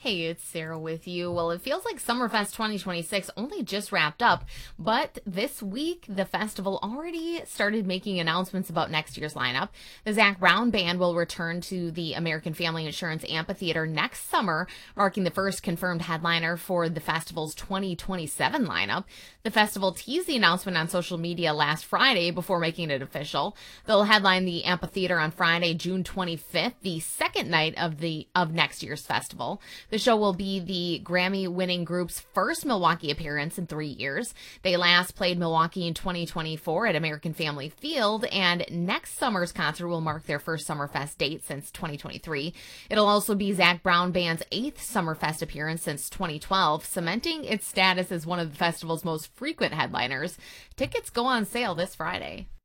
Hey, it's Sarah with you. Well, it feels like Summerfest 2026 only just wrapped up, but this week the festival already started making announcements about next year's lineup. The Zac Brown Band will return to the American Family Insurance Amphitheater next summer, marking the first confirmed headliner for the festival's 2027 lineup. The festival teased the announcement on social media last Friday before making it official. They'll headline the amphitheater on Friday, June 25th, the second night of next year's festival. The show will be the Grammy-winning group's first Milwaukee appearance in 3 years. They last played Milwaukee in 2024 at American Family Field, and next summer's concert will mark their first Summerfest date since 2023. It'll also be Zac Brown Band's 8th Summerfest appearance since 2012, cementing its status as one of the festival's most frequent headliners. Tickets go on sale this Friday.